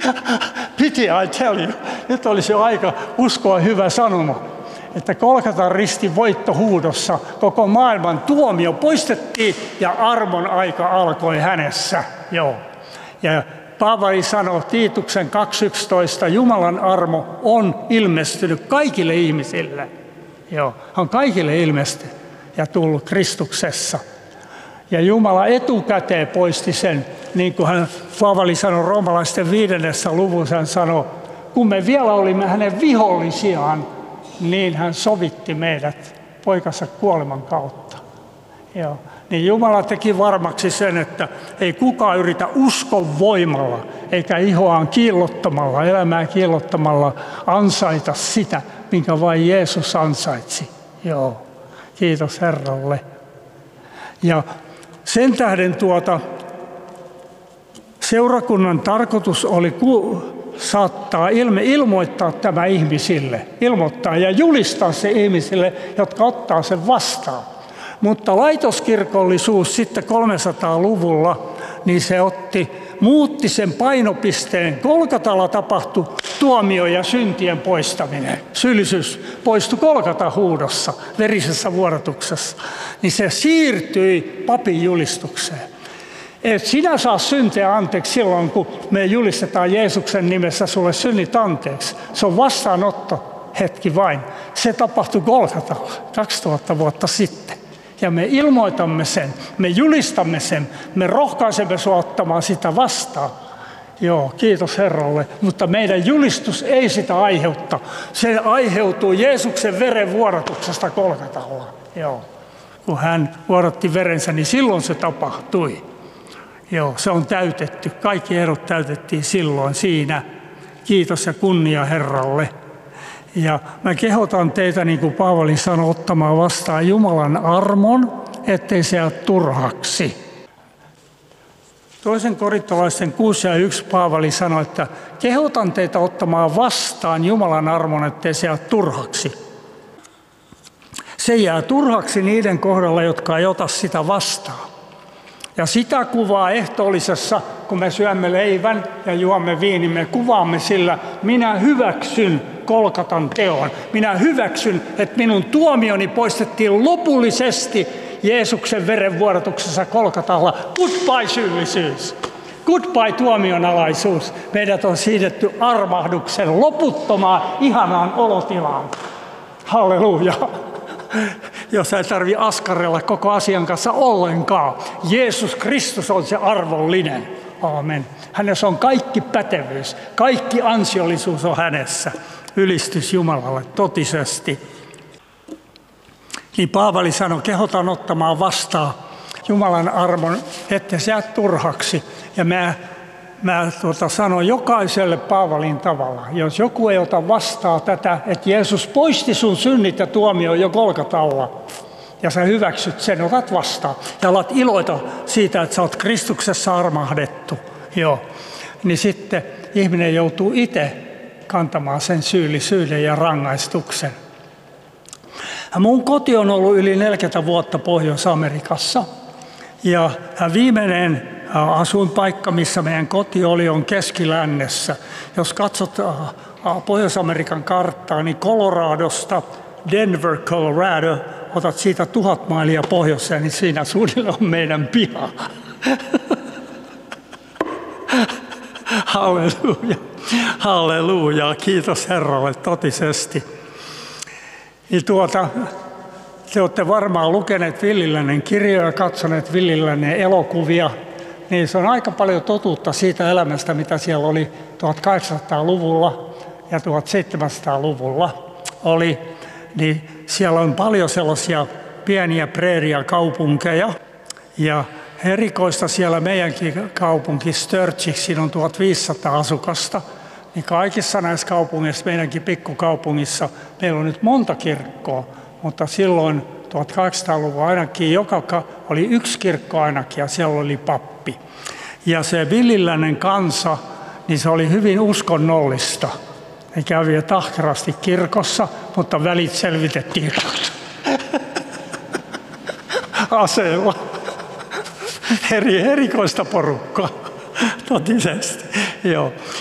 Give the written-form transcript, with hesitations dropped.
Pity I tell you. Nyt olisi jo aika uskoa hyvä sanoma, että Golgatan ristin voittohuudossa koko maailman tuomio poistettiin ja armon aika alkoi hänessä. Joo. Ja Paavali sanoi Tiituksen 2.11, Jumalan armo on ilmestynyt kaikille ihmisille. Joo, on kaikille ilmestynyt ja tullut Kristuksessa. Ja Jumala etukäteen poisti sen, niin kuin Paavali sanoi roomalaisten 5. luvussa, hän sanoi, kun me vielä olimme hänen vihollisiaan, niin hän sovitti meidät poikansa kuoleman kautta. Joo. Niin Jumala teki varmaksi sen, että ei kukaan yritä uskon voimalla, eikä ihoaan kiillottamalla, elämää kiillottamalla ansaita sitä, minkä vain Jeesus ansaitsi. Joo. Kiitos Herralle. Ja sen tähden seurakunnan tarkoitus oli saattaa ilmoittaa tämä ihmisille, ilmoittaa ja julistaa se ihmisille, jotka ottaa sen vastaan. Mutta laitoskirkollisuus sitten 300-luvulla, niin se muutti sen painopisteen. Golgatalla tapahtui tuomio ja syntien poistaminen. Syyllisyys poistui Golgatan huudossa, verisessä vuodatuksessa. Niin se siirtyi papin julistukseen. Et sinä saa syntiä anteeksi silloin, kun me julistetaan Jeesuksen nimessä sulle synnit anteeksi. Se on vastaanotto hetki vain. Se tapahtui Golgatalla 2000 vuotta sitten. Ja me ilmoitamme sen, me julistamme sen, me rohkaisemme sinua ottamaan sitä vastaan. Joo, kiitos Herralle. Mutta meidän julistus ei sitä aiheuttaa. Se aiheutuu Jeesuksen veren vuodatuksesta Golgatalla. Joo. Kun hän vuodatti verensä, niin silloin se tapahtui. Joo, se on täytetty. Kaikki erot täytettiin silloin siinä. Kiitos ja kunnia Herralle. Ja mä kehotan teitä, niin kuin Paavali sanoi, ottamaan vastaan Jumalan armon, ettei se jää turhaksi. 2. korintolaisten 6:1 Paavali sanoi, että kehotan teitä ottamaan vastaan Jumalan armon, ettei se jää turhaksi. Se jää turhaksi niiden kohdalla, jotka ei ota sitä vastaan. Ja sitä kuvaa ehtoollisessa, kun me syömme leivän ja juomme viinin, me kuvaamme sillä, minä hyväksyn Golgatan teon. Minä hyväksyn, että minun tuomioni poistettiin lopullisesti Jeesuksen verenvuodatuksessa Golgatalla. Goodbye syyllisyys. Goodbye tuomionalaisuus. Meidät on siirretty armahduksen loputtomaan, ihanaan olotilaan. Halleluja. Jos ei tarvitse askarrella koko asian kanssa ollenkaan. Jeesus Kristus on se arvollinen. Aamen. Hänessä on kaikki pätevyys, kaikki ansiollisuus on hänessä. Ylistys Jumalalle totisesti. Niin Paavali sanoi, kehotan ottamaan vastaan Jumalan armon, että se jää turhaksi. Ja mä sanon jokaiselle Paavalin tavalla, jos joku ei ota vastaan tätä, että Jeesus poisti sun synnit ja tuomio jo Golgatalla, ja sä hyväksyt sen, otat vastaan, ja alat iloita siitä, että sä oot Kristuksessa armahdettu, joo, niin sitten ihminen joutuu itse kantamaan sen syyllisyyden ja rangaistuksen. Mun koti on ollut yli 40 vuotta Pohjois-Amerikassa, ja viimeinen asuinpaikka, missä meidän koti oli, on Keskilännessä. Jos katsot Pohjois-Amerikan karttaa, niin Coloradosta Denver, Colorado, otat siitä 1000 mailia pohjoiseen, niin siinä suunnilleen on meidän piha. Halleluja, halleluja, kiitos Herralle totisesti. Niin te olette varmaan lukeneet Villilännen kirjoja, katsoneet Villilännen elokuvia, niin se on aika paljon totuutta siitä elämästä, mitä siellä oli 1800-luvulla ja 1700-luvulla oli. Niin siellä on paljon sellaisia pieniä preeriakaupunkeja ja erikoista siellä meidänkin kaupunki Sturgis, siinä on 1500 asukasta. Niin kaikissa näissä kaupungeissa, meidänkin pikkukaupungissa, meillä on nyt monta kirkkoa, mutta silloin 1800-luvulla ainakin oli yksi kirkko ainakin ja siellä oli pappi. Ja se villiläinen kansa, niin se oli hyvin uskonnollista. Ne kävi ahkerasti kirkossa, mutta välit selvitettiin aseella. Erikoista porukkaa, totisesti. Joo.